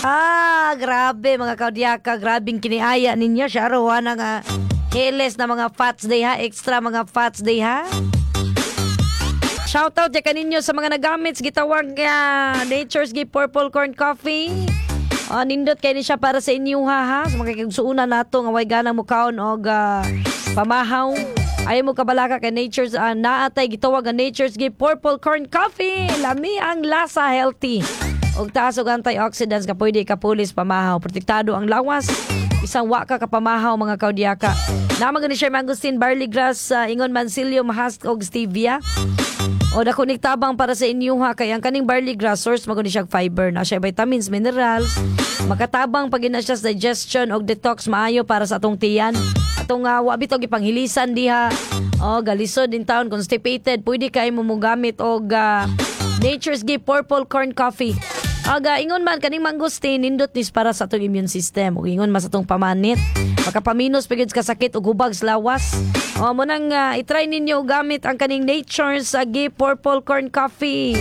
Grabe mga kaudyaka, grabing kiniaya ninyo. Siya rawa na nga hiles na mga fats day ha, extra mga fats day ha. Shoutout ya kaninyo sa mga nagamit sa gitawag Nature's Gift Purple Corn Coffee. Nindot kayo ni siya para sa inyo ha. Sa mga kagsuunan nato nga way ganang mukaon og pamahaw. Ayaw mo kabalaka kay Nature's naatay gitawag ang Nature's Gift Purple Corn Coffee. Lami ang lasa, healthy. Og taas og antioxidants ka pwede kapulis pamahaw. Protektado ang lawas. Isang wa ka kapamahaw mga kaudyaka. Naman gani siya mangustin, barley grass, ingon mancillium, husk og stevia. O dako tabang para sa inyo ha. Kaya ang kaning barley grass source maguni siya fiber na siya vitamins, minerals. Makatabang pag ina siya sa digestion og detox maayo para sa atong tiyan. Atong wa bitaw gipanghilisan diha. Galisod in town, constipated, pwede kay mo gamit og Nature's Gift Purple Corn Coffee. Ingon man kaning mangustin nindot nis para sa atong immune system. Ug ingon mas atong pamanit. Makapaminos pagid ka sakit ug hubag sa lawas. Mo nang i-try ninyo gamit ang kaning Nature's Gift Purple Corn Coffee.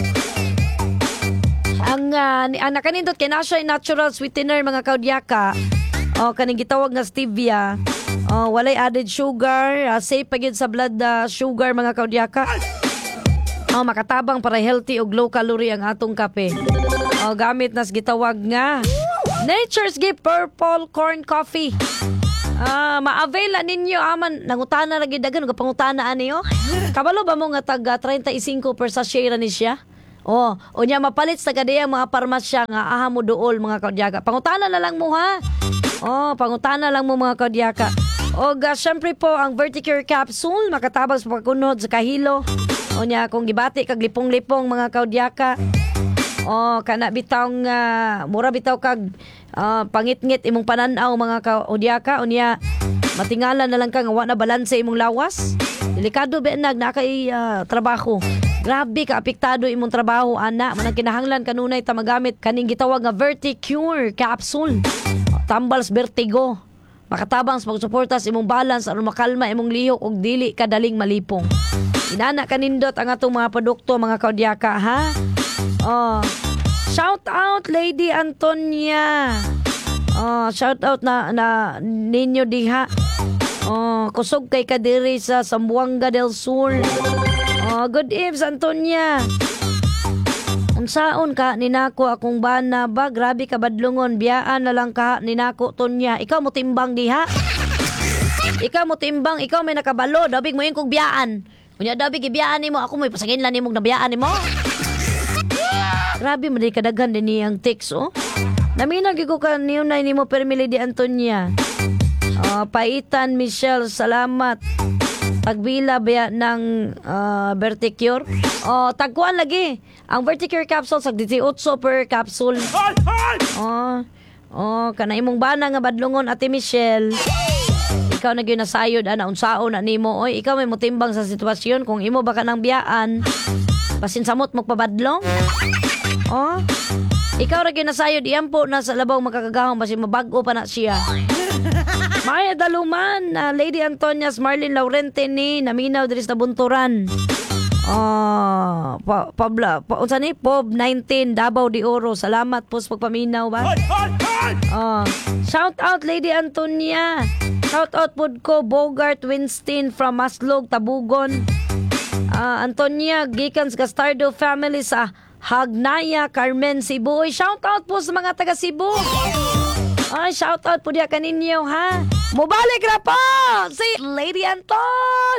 Ang nakanindot kay na siya natural sweetener mga kaudyaka. Kaning gitawag nga stevia. Walay added sugar, safe pagid sa blood sugar mga kaudyaka. Makatabang para healthy ug low calorie ang atong kape. Gamit nas gitawag nga Nature's Gift Purple Corn Coffee. Ma-avail ninyo aman nangutana ra gid dagan ug pangutana ani Kabalo ba mo nga tag 35 per sachet ra ni siya? Unya mapalit sa kadiya mga parmasya nga aha mo duol mga kaudyaka. Pangutana na lang mo ha. Pangutana lang mo mga kaudyaka. Syempre po ang Verticure Capsule makatabang sa pagkunod sa kahilo. Unya kung gibati kag lipong-lipong mga kaudyaka. Kana bitawng mura bitaw kag pangit-ngit imong pananaw mga kaudyaka. Unya matingala na lang ka nga wa na balanse imong lawas. Delikado ba na kay trabaho. Grabe ka apektado imong trabaho ana. Manang kinahanglan kanunay ta magamit kaning gitawag nga Verticure Capsule. Tambals vertigo. Makatabang sa pagsuporta sa imong balance aron makalma imong lihok ug dili kadaling malipong. Inana kanindot ang atong mga produkto mga kaudyaka ha. Shout out Lady Antonia. Shout out na ninyo diha. Kusog kay kadiri sa Zamboanga del Sur. Good eves Antonia. Unsaon ka ninako akong bana ba? Grabe ka badlungon. Biyaan na lang ka ninako Tonya. Ikaw mo timbang diha. Ikaw mo timbang. Ikaw may nakabalo. Dabig mo yung kong biyaan. Kunya dabig ibiyaan nimo. Ako may pasagin lang nimong nabiyaan nimo. Grabe mo di kadaghan din niyang text Naminag ko ka niyunay nimo Permili di Antonia. Paitan Michelle, salamat. Tagbila ba ng Verticure? Tagkuan lagi. Ang Verticure capsule sa 18 per capsule. Kana imong bana nga badlungon Ate Michelle. Ikaw na gyud nasayod unsaon na nimo. Ikaw may motimbang sa sitwasyon kung imo ba ka nang biyaan. Basin samot magpabadlong. Ikaw ra gyud nasayod iyampo na sa labaw makakagahom basin mabag-o pa na siya. Maya Daluman, Lady Antonia's Marlene Laurente ni naminaw diri sa Bunturan. Unsa ni Pob 19 Davao de Oro. Salamat po sa pagpaminaw ba. Shout out Lady Antonia. Shout out pod ko Bogart Winston from Maslog Tabugon. Antonia gikan sa Castardo family sa Hagnaya Carmen Cebu. Shout out po sa mga taga Cebu. Shout out po diya kaninyo ha. Mubalik na po si Lady Anton.